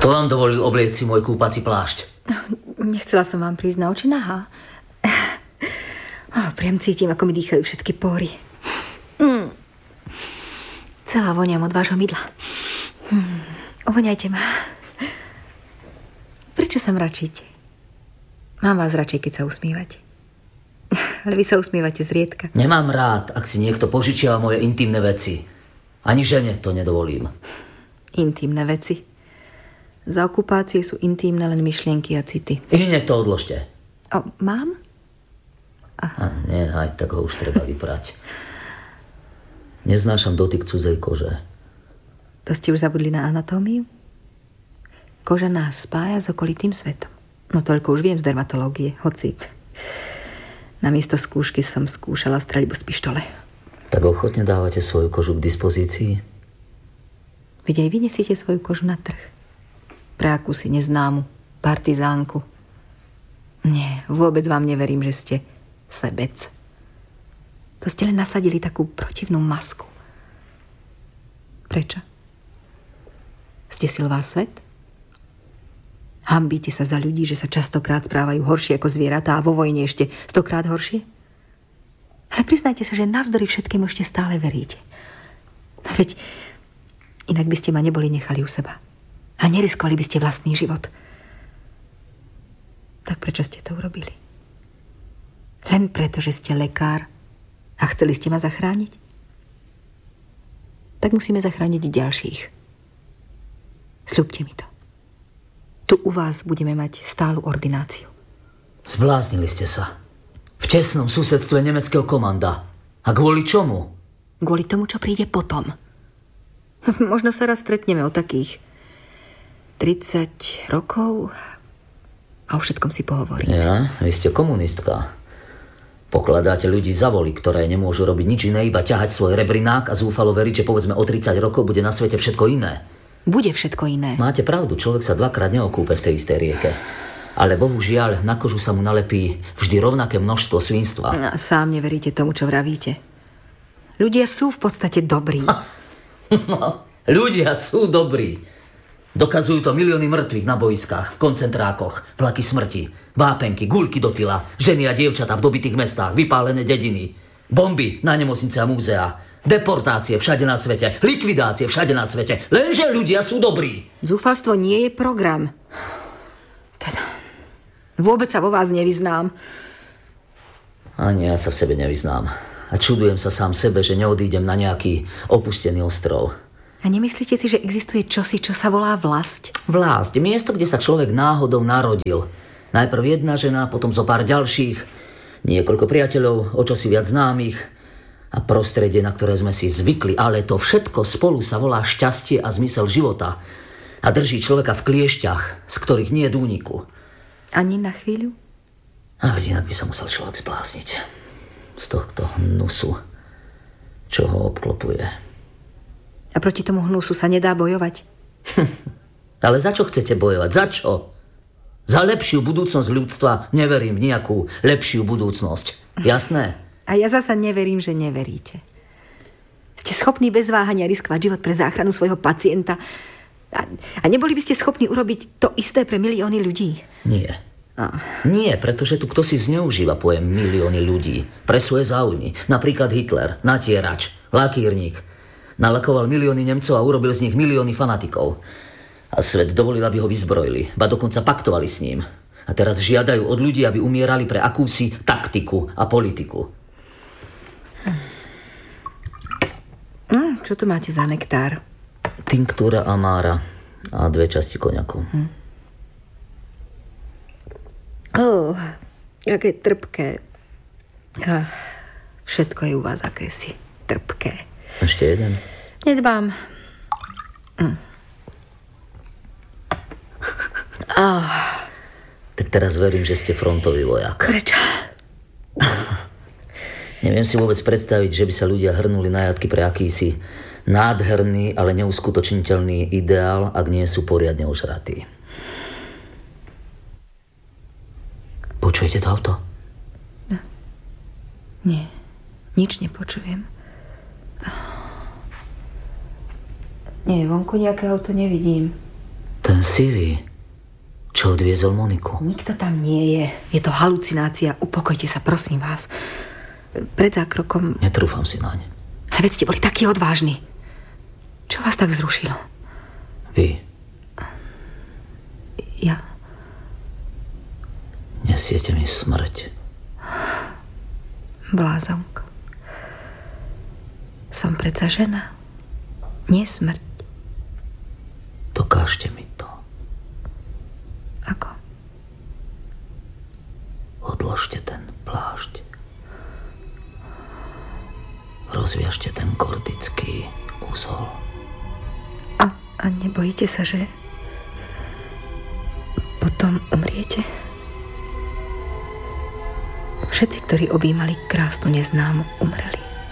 Kto vám dovolil oblieť si môj kúpací plášť? Nechcela som vám prísť na oči nahá. Priam cítim, ako mi dýchajú všetky pory. Celá voňam od vášho mydla. Ovoňajte ma. Prečo sa mračíte? Mám vás radšej, keď sa usmievate. Ale vy sa usmievate zriedka. Nemám rád, ak si niekto požičiava moje intimné veci. Ani žene to nedovolím. Intimné veci. Za okupácie sú intímne len myšlienky a city. Hneď to odložte. Mám? Nie, aj tak ho už treba vyprať. Neznášam dotyk cudzej kože. To ste už zabudli na anatómiu? Koža nás spája s okolitým svetom. No toľko už viem z dermatológie, hoci namiesto skúšky som skúšala streľbu z pištole. Tak ochotne dávate svoju kožu k dispozícii? Veď aj vy nesiete svoju kožu na trh. Pre akúsi neznámu partizánku. Nie, vôbec vám neverím, že ste sebec. To ste len nasadili takú protivnú masku. Prečo? Stesil vás svet? Hanbíte sa za ľudí, že sa častokrát správajú horšie ako zvieratá a vo vojne ešte 100-krát horšie? Ale priznajte sa, že navzdory všetkému ešte stále veríte. Veď inak by ste ma neboli nechali u seba. A neriskovali by ste vlastný život. Tak prečo ste to urobili? Len preto, že ste lekár a chceli ste ma zachrániť? Tak musíme zachrániť ďalších. Sľubte mi to. Tu u vás budeme mať stálu ordináciu. Zbláznili ste sa. V tesnom susedstve nemeckého komanda. A kvôli čomu? Kvôli tomu, čo príde potom. Možno sa raz stretneme o takých 30 rokov a o všetkom si pohovoríme. Ja? Vy ste komunistka. Pokladáte ľudí za voli, ktoré nemôžu robiť nič iné, iba ťahať svoj rebrinák a zúfalo veriť, že povedzme o 30 rokov bude na svete všetko iné. Bude všetko iné. Máte pravdu, človek sa dvakrát neokúpe v tej istej rieke. Ale bohužiaľ, na kožu sa mu nalepí vždy rovnaké množstvo svinstva. A sám neveríte tomu, čo vravíte. Ľudia sú v podstate dobrí. Ľudia sú dobrí. Dokazujú to milióny mŕtvych na boiskách, v koncentrákoch, vlaky smrti, vápenky, guľky do tyla, ženy a dievčatá v dobitých mestách, vypálené dediny, bomby na nemocnice a múzea, deportácie všade na svete, likvidácie všade na svete. Lenže ľudia sú dobrí. Zúfalstvo nie je program. Teda, vôbec sa vo vás nevyznám. Ani ja sa v sebe nevyznám. A čudujem sa sám sebe, že neodídem na nejaký opustený ostrov. A nemyslíte si, že existuje čosi, čo sa volá vlasť? Vlasť. Miesto, kde sa človek náhodou narodil. Najprv jedna žena, potom zo pár ďalších, niekoľko priateľov, o čosi viac známych a prostredie, na ktoré sme si zvykli. Ale to všetko spolu sa volá šťastie a zmysel života. A drží človeka v kliešťach, z ktorých nie je úniku. Ani na chvíľu? A veď inak by sa musel človek zblázniť z tohto hnusu, čo ho obklopuje. A proti tomu hnusu sa nedá bojovať? Ale za čo chcete bojovať? Za čo? Za lepšiu budúcnosť ľudstva neverím v nejakú lepšiu budúcnosť. Jasné? A ja zasa neverím, že neveríte. Ste schopní bez váhania riskovať život pre záchranu svojho pacienta. A neboli by ste schopní urobiť to isté pre milióny ľudí? Nie. Nie, pretože tu kto si zneužíva pojem milióny ľudí pre svoje záujmy. Napríklad Hitler, natierač, lakírnik. Nalakoval milióny Nemcov a urobil z nich milióny fanatikov. A svet dovolil, aby ho vyzbrojili, ba dokonca paktovali s ním. A teraz žiadajú od ľudí, aby umierali pre akúsi taktiku a politiku. Čo tu máte za nektár? Tinktúra amára a 2 časti koňaku. Aké trpké. Všetko je u vás akési trpké. Ešte jeden? Nedbám. Tak teraz verím, že ste frontový vojak. Prečo? Neviem si vôbec predstaviť, že by sa ľudia hrnuli na jatky pre akýsi nádherný, ale neuskutočniteľný ideál, ak nie sú poriadne ožratí. Počujete to auto? Nie, nič nepočujem. Nie, vonku nejaké auto nevidím. Ten sivý, čo odviezol Moniku. Nikto tam nie je. Je to halucinácia. Upokojte sa, prosím vás. Pred zákrokom... Netrúfam si naň. Ale veď ste boli takí odvážni. Čo vás tak vzrušilo? Vy. Ja. Nesiete mi smrť. Blázonko. Som predsa žena. Nie smrť. Dokážte mi to. Ako? Odložte ten plášť. Rozviažte ten gordický úzol. A nebojíte sa, že potom umriete? Všetci, ktorí objímali krásnu neznámu, umreli.